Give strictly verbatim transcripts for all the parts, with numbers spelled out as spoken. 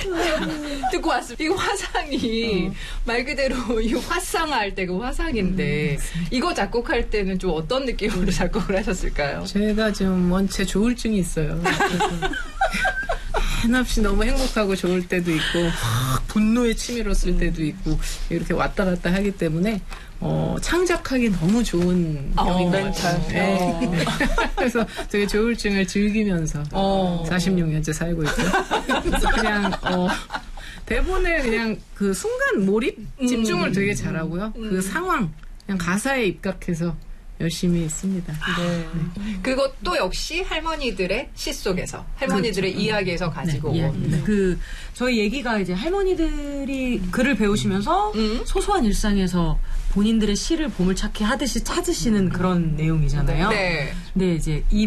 듣고 왔습니다. 이 화상이 어. 말 그대로 이 화상할 때 그 화상인데 음, 이거 작곡할 때는 좀 어떤 느낌으로 작곡을 하셨을까요? 제가 좀 원체 조울증이 있어요. 그래서 한없이 너무 행복하고 좋을 때도 있고 막 분노에 치밀었을 때도 있고 이렇게 왔다 갔다 하기 때문에 어, 창작하기 너무 좋은 병인 것 같아요. 네. 네. 그래서 되게 조울증을 즐기면서 어. 사십육 년째 살고 있죠. 그래서 그냥 어, 대본에 그냥 그 순간 몰입 집중을 음. 되게 잘하고요. 음. 그 상황 그냥 가사에 입각해서 열심히 했습니다. 네. 네. 그것도 역시 할머니들의 시 속에서 할머니들의 그렇죠. 이야기에서 가지고 네, 온. 네. 그 저희 얘기가 이제 할머니들이 글을 배우시면서 음. 소소한 일상에서 본인들의 시를 보물찾기 하듯이 찾으시는 그런 내용이잖아요. 네. 근데 이제 이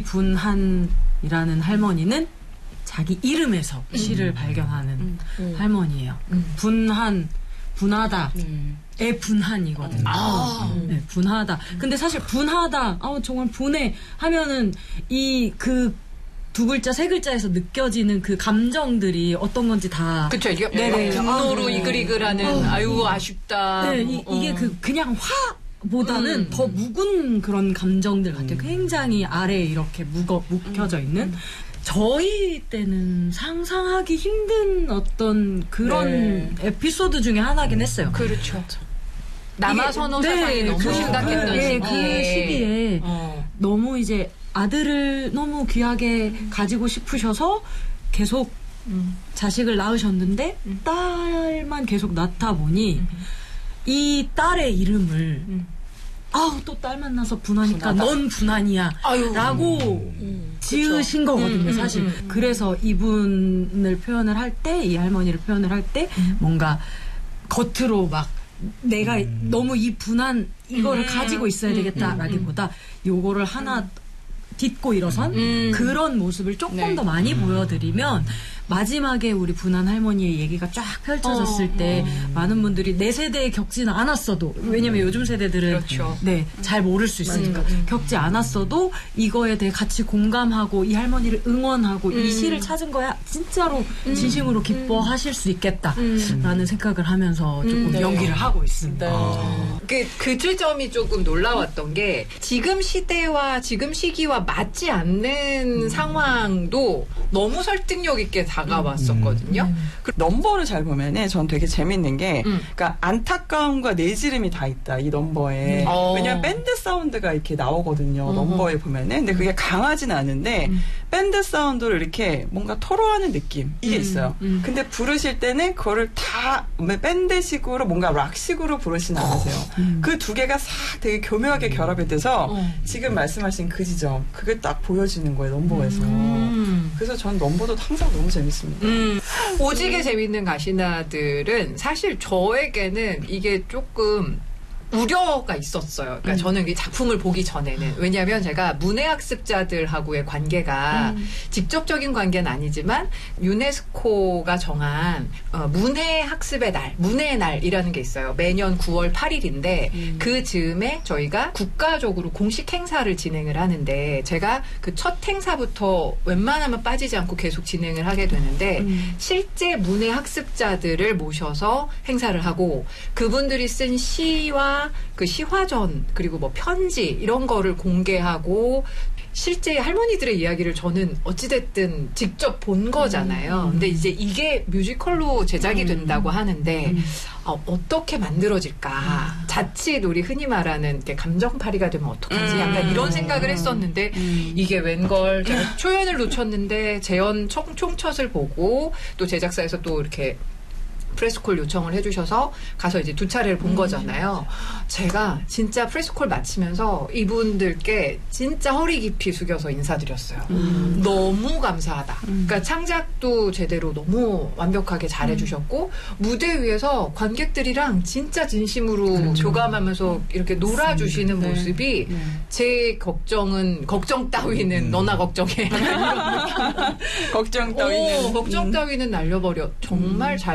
분한이라는 할머니는 자기 이름에서 음. 시를 발견하는 음. 음. 할머니예요. 음. 분한, 분하다. 음. 애 분한이거든요. 아. 네, 분하다. 근데 사실 분하다, 아 정말 분해 하면은 이 그 두 글자, 세 글자에서 느껴지는 그 감정들이 어떤 건지 다. 그쵸. 이게 네네. 분노로 아, 이글이글하는 어. 아유 아쉽다. 네, 이, 어. 이게 그 그냥 화보다는 음. 더 묵은 그런 감정들 같아요. 음. 굉장히 아래에 이렇게 묵어 묵혀져 있는. 음. 저희 때는 상상하기 힘든 어떤 그런 네. 에피소드 중에 하나긴 했어요. 그렇죠. 남아선호 네, 사상이 너무 그, 심각했던 네, 시기에. 그 시기에 어. 너무 이제 아들을 너무 귀하게 음. 가지고 싶으셔서 계속 음. 자식을 낳으셨는데 음. 딸만 계속 낳다 보니 음. 이 딸의 이름을 음. 아우 또 딸 만나서 분하니까 분하다. 넌 분한이야 아유. 라고 음. 지으신 그쵸. 거거든요. 음, 사실 음, 음. 그래서 이분을 표현을 할 때 이 할머니를 표현을 할 때 음. 뭔가 겉으로 막 내가 음. 너무 이 분한 이거를 음. 가지고 있어야 되겠다라기보다 요거를 하나 음. 딛고 일어선 음. 그런 모습을 조금 네. 더 많이 음. 보여드리면 마지막에 우리 분한 할머니의 얘기가 쫙 펼쳐졌을 어, 때 어. 많은 분들이 내 세대에 겪지는 않았어도 왜냐면 음. 요즘 세대들은 그렇죠. 네, 잘 모를 수 있으니까 음. 겪지 않았어도 이거에 대해 같이 공감하고 이 할머니를 응원하고 음. 이 시를 찾은 거야 진짜로 음. 진심으로 기뻐하실 수 있겠다라는 음. 생각을 하면서 조금 네. 연기를 하고 있습니다. 네. 아. 그, 그 점이 조금 놀라웠던 게 지금 시대와 지금 시기와 맞지 않는 음. 상황도 너무 설득력 있게 다가왔었거든요. 음. 음. 그 넘버를 잘 보면은 전 되게 재밌는 게, 음. 그러니까 안타까움과 내지름이 다 있다 이 넘버에. 음. 왜냐면 밴드 사운드가 이렇게 나오거든요. 음. 넘버에 보면은. 근데 그게 강하진 않은데 음. 밴드 사운드를 이렇게 뭔가 토로하는 느낌 이게 음. 있어요. 음. 근데 부르실 때는 그거를 다 밴드식으로 뭔가 락식으로 부르진 않으세요. 음. 그 두 개가 싹 되게 교묘하게 결합이 돼서 음. 지금 말씀하신 그 지점 그게 딱 보여지는 거예요. 넘버에서. 음. 그래서 전 넘버도 항상 너무 재밌습니다. 음. 오지게 재밌는 가시나들은 사실 저에게는 이게 조금 우려가 있었어요. 그러니까 음. 저는 이 작품을 보기 전에는. 왜냐하면 제가 문해학습자들하고의 관계가 음. 직접적인 관계는 아니지만 유네스코가 정한 어, 문해학습의 날, 문해의 날이라는 게 있어요. 매년 구월 팔일인데 음. 그 즈음에 저희가 국가적으로 공식 행사를 진행을 하는데 제가 그 첫 행사부터 웬만하면 빠지지 않고 계속 진행을 하게 되는데 음. 실제 문해학습자들을 모셔서 행사를 하고 그분들이 쓴 시와 그 시화전 그리고 뭐 편지 이런 거를 공개하고 실제 할머니들의 이야기를 저는 어찌됐든 직접 본 거잖아요. 음. 근데 이제 이게 뮤지컬로 제작이 음. 된다고 하는데 음. 어, 어떻게 만들어질까. 음. 자칫 우리 흔히 말하는 감정파리가 되면 어떡하지. 음. 약간 이런 생각을 했었는데 음. 이게 웬걸 제가 초연을 놓쳤는데 재연 총, 총첩을 보고 또 제작사에서 또 이렇게 프레스콜 요청을 해주셔서 가서 이제 두 차례를 본 음. 거잖아요. 제가 진짜 프레스콜 마치면서 이분들께 진짜 허리 깊이 숙여서 인사드렸어요. 음. 너무 감사하다. 음. 그러니까 창작도 제대로 너무 완벽하게 잘해주셨고 음. 무대 위에서 관객들이랑 진짜 진심으로 그렇죠. 교감하면서 이렇게 놀아주시는 네. 모습이 네. 제 걱정은 걱정 따위는 음. 너나 걱정해. 걱정 따위는 오, 걱정 따위는 날려버려. 정말 음. 잘 만.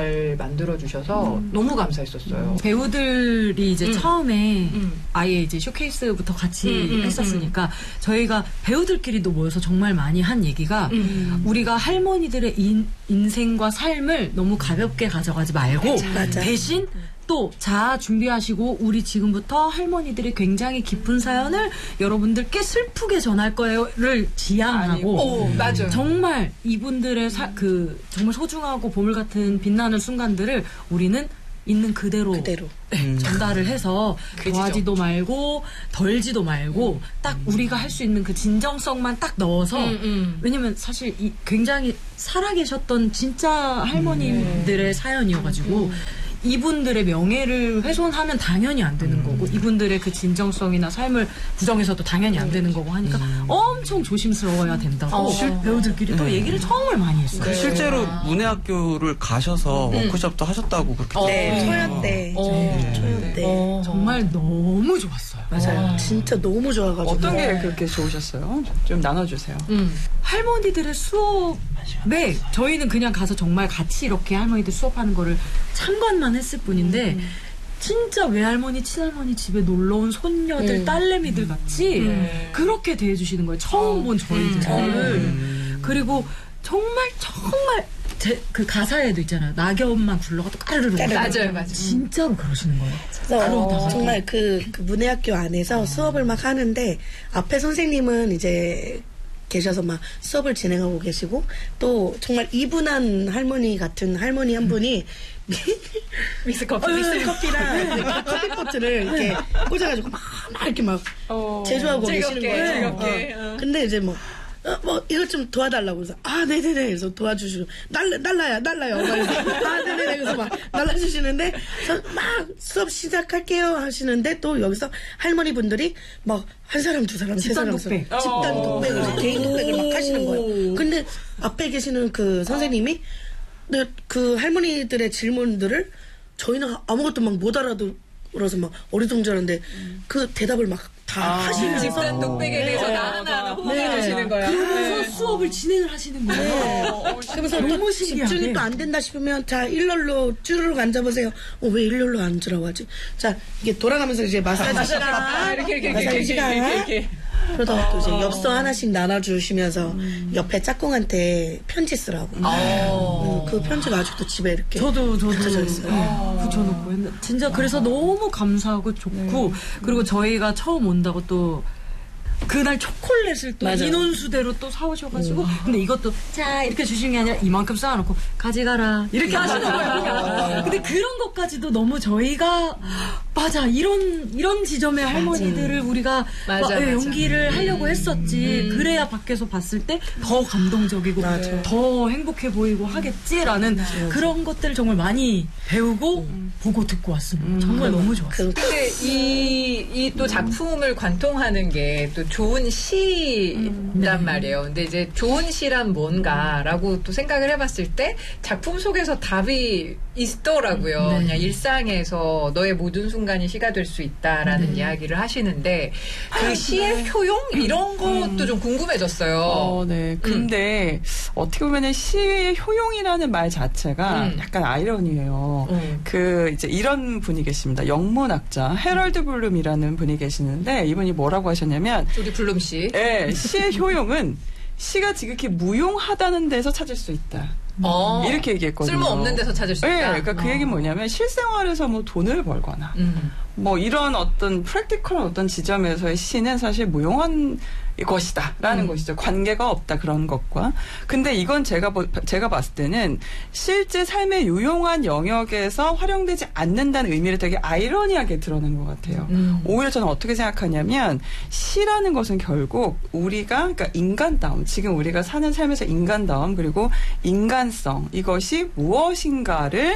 만들어 주셔서 음. 너무 감사했었어요. 배우들이 이제 음. 처음에 음. 아예 이제 쇼케이스부터 같이 음, 음, 했었으니까 저희가 배우들끼리도 모여서 정말 많이 한 얘기가 음. 우리가 할머니들의 인, 인생과 삶을 너무 가볍게 가져가지 말고 맞아. 대신 또 자 준비하시고 우리 지금부터 할머니들이 굉장히 깊은 사연을 여러분들께 슬프게 전할 거예요를 지향하고 오, 맞아요. 정말 이분들의 사, 그 정말 소중하고 보물 같은 빛나는 순간들을 우리는 있는 그대로, 그대로. 네, 전달을 해서 더하지도 말고 덜지도 말고 음. 딱 우리가 할 수 있는 그 진정성만 딱 넣어서 음, 음. 왜냐면 사실 이 굉장히 살아계셨던 진짜 할머님들의 음. 사연이어가지고 음. 이분들의 명예를 훼손하면 당연히 안 되는 음. 거고 이분들의 그 진정성이나 삶을 부정해서도 당연히 안 되는 거고 하니까 음. 엄청 조심스러워야 된다고 어. 배우들끼리 또 음. 얘기를 정말 많이 했어요. 네. 실제로 문해학교를 가셔서 음. 워크숍도 하셨다고 그렇게 어. 네, 초연 때. 어. 네. 초연 때. 어. 정말 너무 좋았어요. 맞아요. 어. 진짜 너무 좋아가지고. 어떤 게 그렇게 좋으셨어요? 좀 나눠주세요. 음. 할머니들의 수업에 저희는 그냥 가서 정말 같이 이렇게 할머니들 수업하는 거를 참관만 했을 뿐인데 음. 진짜 외할머니, 친할머니 집에 놀러온 손녀들, 음. 딸내미들 같이 음. 그렇게 대해주시는 거예요. 처음 본 저희들을. 음. 그리고 정말 정말 제, 그 가사에도 있잖아요. 낙엽만 굴러가도 까르르. 맞아요, 맞아요. 진짜로 그러시는 거예요. 그래서 정말 그, 그 문해학교 안에서 수업을 막 하는데 앞에 선생님은 이제 계셔서 막 수업을 진행하고 계시고 또 정말 이분한 할머니 같은 할머니 한 분이 믹스커피, 어, 믹스커피랑 커피포트를 이렇게 꽂아가지고 막, 막 이렇게 막 어, 제조하고 즐겁게, 계시는 거예요. 즐겁게. 어. 근데 이제 뭐 어, 뭐 이것 좀 도와달라고 그래서 아 네네네 그래서 도와주시고 날라 날라야 날라요 아 네네네 그래서 막 날라주시는데 막 수업 시작할게요 하시는데 또 여기서 할머니 분들이 막 한 사람 두 사람 세 사람 독백. 집단 독백을 개인 독백을 막 하시는 거예요. 근데 앞에 계시는 그 선생님이 네, 그 할머니들의 질문들을 저희는 아무것도 막 못 알아들어서 막 어리둥절한데 음. 그 대답을 막 다 아, 하시면서 집단 독백에 대해서 네. 하나하나 호응해 네. 주시는 거예요. 그러면서 네. 수업을 진행을 하시는 거예요. 네. 어, 그러면서 또 집중이 또 안 된다 싶으면 자 일렬로 쭈르륵 앉아보세요. 어, 왜 일렬로 앉으라고 하지? 자 이게 돌아가면서 이제 마사지 시간 아, 이렇게 이렇게 마사지 이렇게, 시간 이렇게, 이렇게, 이렇게. 그러다가 또 이제 엽서 하나씩 나눠주시면서 음. 옆에 짝꿍한테 편지 쓰라고. 음, 그 편지가 아직도 집에 이렇게 저도 저도 붙여져 있어요. 네, 붙여놓고 했는데 진짜 그래서 너무 감사하고 좋고 네. 그리고 저희가 처음 온다고 또 그날 초콜릿을 또 맞아요. 인원수대로 또 사오셔가지고 음. 근데 이것도 자 이렇게 주시는 게 아니라 이만큼 쌓아놓고 가져가라 이렇게 하시는 거예요. 근데 그런 것까지도 너무 저희가 맞아 이런 이런 지점의 할머니들을 맞아. 우리가 맞아, 막, 맞아. 연기를 하려고 했었지. 음. 그래야 밖에서 봤을 때 더 감동적이고 맞아. 더 행복해 보이고 하겠지라는 맞아. 그런 것들을 정말 많이 배우고 음. 보고 듣고 왔습니다. 음. 정말 너무 좋았어요. 근데 이 이 또 작품을 관통하는 게 또 좋은 시란 음. 네. 말이에요. 근데 이제 좋은 시란 뭔가라고 또 생각을 해봤을 때 작품 속에서 답이 있더라고요. 네. 그냥 일상에서 너의 모든 순간이 시가 될 수 있다라는 네. 이야기를 하시는데 그 시의 네. 효용 이런 것도 음. 좀 궁금해졌어요. 어, 네. 근데 음. 어떻게 보면은 시의 효용이라는 말 자체가 음. 약간 아이러니예요. 음. 그 이제 이런 분이 계십니다. 영문학자 헤럴드 블룸이라는 분이 계시는데 이분이 뭐라고 하셨냐면 우리 블룸 씨. 네, 시의 효용은 시가 지극히 무용하다는 데서 찾을 수 있다. 어, 이렇게 얘기했거든요. 쓸모없는 데서 찾을 수 있다. 네, 그러니까 어. 그 얘기는 뭐냐면 실생활에서 뭐 돈을 벌거나 음. 뭐 이런 어떤 프랙티컬한 어떤 지점에서의 시는 사실 무용한 것이다라는 음. 것이죠. 관계가 없다 그런 것과. 근데 이건 제가 제가 봤을 때는 실제 삶의 유용한 영역에서 활용되지 않는다는 의미를 되게 아이러니하게 드러낸 것 같아요. 음. 오히려 저는 어떻게 생각하냐면 시라는 것은 결국 우리가 그러니까 인간다움, 지금 우리가 사는 삶에서 인간다움 그리고 인간성 이것이 무엇인가를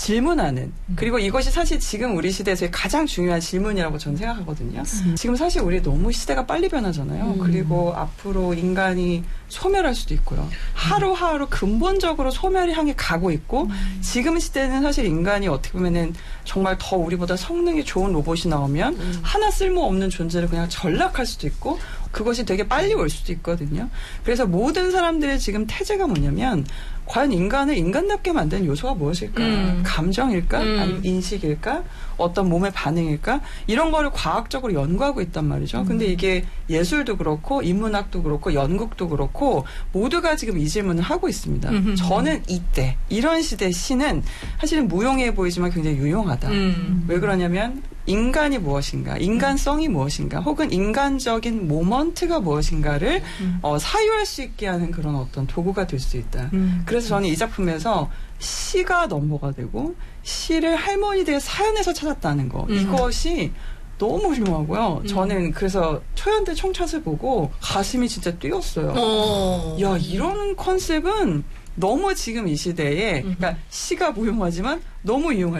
질문하는 그리고 이것이 사실 지금 우리 시대에서의 가장 중요한 질문이라고 저는 생각하거든요. 음. 지금 사실 우리 너무 시대가 빨리 변하잖아요. 음. 그리고 앞으로 인간이 소멸할 수도 있고요. 하루하루 근본적으로 소멸을 향해 가고 있고 음. 지금 시대는 사실 인간이 어떻게 보면은 정말 더 우리보다 성능이 좋은 로봇이 나오면 음. 하나 쓸모없는 존재를 그냥 전락할 수도 있고 그것이 되게 빨리 올 수도 있거든요. 그래서 모든 사람들의 지금 태제가 뭐냐면 과연 인간을 인간답게 만드는 요소가 무엇일까? 음. 감정일까? 음. 아니면 인식일까? 어떤 몸의 반응일까? 이런 거를 과학적으로 연구하고 있단 말이죠. 근데 이게 예술도 그렇고 인문학도 그렇고 연극도 그렇고 모두가 지금 이 질문을 하고 있습니다. 음흠. 저는 이때 이런 시대 시는 사실은 무용해 보이지만 굉장히 유용하다. 음. 왜 그러냐면 인간이 무엇인가, 인간성이 무엇인가, 혹은 인간적인 모먼트가 무엇인가를 음. 어, 사유할 수 있게 하는 그런 어떤 도구가 될 수 있다. 음. 그래서 저는 이 작품에서 시가 넘버가 되고 시를 할머니들의 사연에서 찾았다는 거, 음. 이것이 너무 훌륭하고요. 저는 그래서 초연대 총찻을 보고 가슴이 진짜 뛰었어요. 어. 야, 이런 컨셉은 너무 지금 이 시대에, 그러니까 시가 무용하지만 너무 유용할